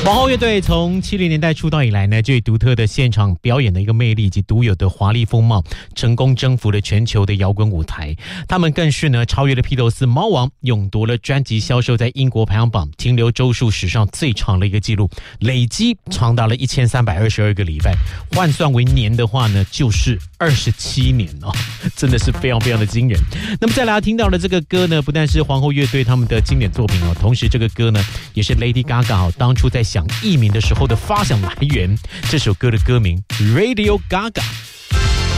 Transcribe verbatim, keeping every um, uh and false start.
皇后乐队从七零年代出道以来呢，就以独特的现场表演的一个魅力以及独有的华丽风貌，成功征服了全球的摇滚舞台。他们更是呢超越了披头士、猫王，勇夺了专辑销售在英国排行榜停留周数史上最长的一个记录，累积长达了一千三百二十二个礼拜，换算为年的话呢，就是二十七年哦，真的是非常非常的惊人。那么再来听到的这个歌呢，不但是皇后乐队他们的经典作品哦，同时这个歌呢也是 Lady Gaga 哦当初在想艺名的时候的发想来源。这首歌的歌名 Radio Gaga。